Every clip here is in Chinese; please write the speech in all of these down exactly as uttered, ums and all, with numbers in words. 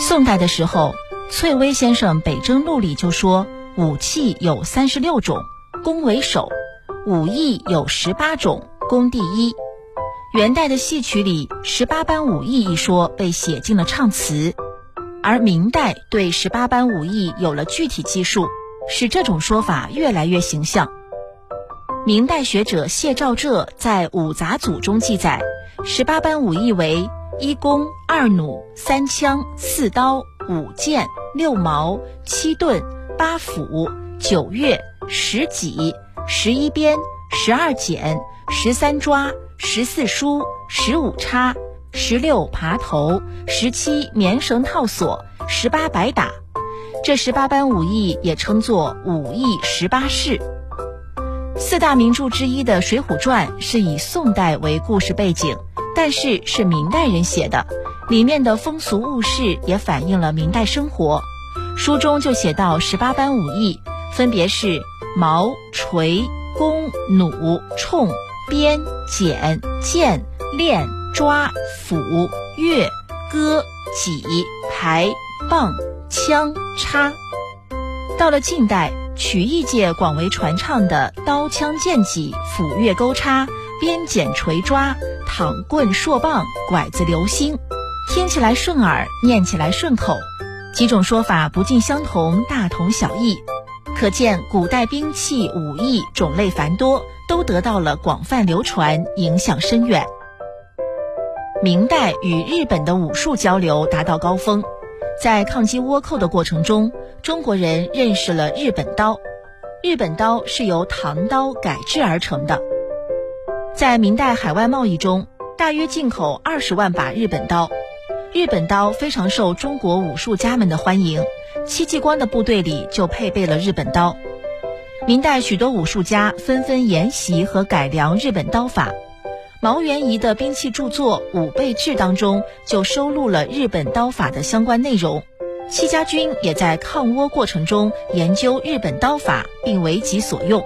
宋代的时候，翠微先生《北征录》里就说，武器有三十六种，攻为首；武艺有十八种，攻第一。元代的戏曲里，十八般武艺一说被写进了唱词，而明代对十八般武艺有了具体记述，使这种说法越来越形象。明代学者谢兆浙在《武杂组》中记载，十八般武艺为一弓、二弩、三枪、四刀、五箭、六矛、七盾、八斧、九跃、十戟、十一鞭、十二剪、十三抓、十四梳、十五叉、十六爬头、十七棉绳套索、十八摆打。这十八般武艺也称作武艺十八式。四大名著之一的《水浒传》是以宋代为故事背景，但是是明代人写的，里面的风俗物事也反映了明代生活。书中就写到十八般武艺，分别是矛、锤、弓、弩、铳、鞭、剪、剑、链、抓、斧、钺、戈、戟、排、棒、枪、叉。到了近代，曲艺界广为传唱的刀枪剑戟、斧钺钩叉、鞭剪锤抓、躺棍槊棒、拐子流星，听起来顺耳，念起来顺口，几种说法不尽相同，大同小异。可见古代兵器武艺种类繁多，都得到了广泛流传，影响深远。明代与日本的武术交流达到高峰，在抗击倭寇的过程中，中国人认识了日本刀。日本刀是由唐刀改制而成的。在明代海外贸易中，大约进口二十万把日本刀。日本刀非常受中国武术家们的欢迎，戚继光的部队里就配备了日本刀。明代许多武术家纷纷研习和改良日本刀法。毛元仪的兵器著作《武备志》当中就收录了日本刀法的相关内容。戚家军也在抗倭过程中研究日本刀法，并为己所用。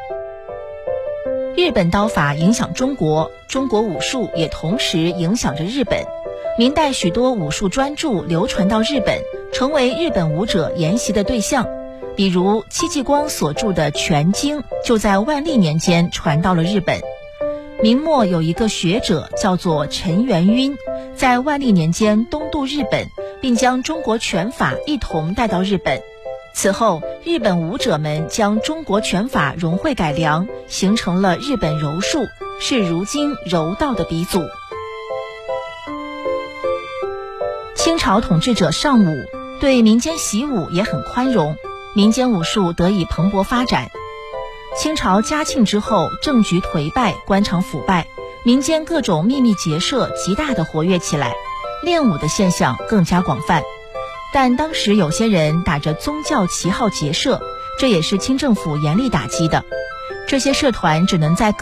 日本刀法影响中国，中国武术也同时影响着日本。明代许多武术专著流传到日本，成为日本武者研习的对象。比如戚继光所著的《全经》就在万历年间传到了日本。明末有一个学者叫做陈元晕，在万历年间东渡日本，并将中国拳法一同带到日本。此后，日本武者们将中国拳法融会改良，形成了日本柔术，是如今柔道的鼻祖。清朝统治者尚武对民间习武也很宽容，民间武术得以蓬勃发展。清朝嘉庆之后，政局颓败，官场腐败，民间各种秘密结社极大地活跃起来，练武的现象更加广泛。但当时有些人打着宗教旗号结社，这也是清政府严厉打击的。这些社团只能在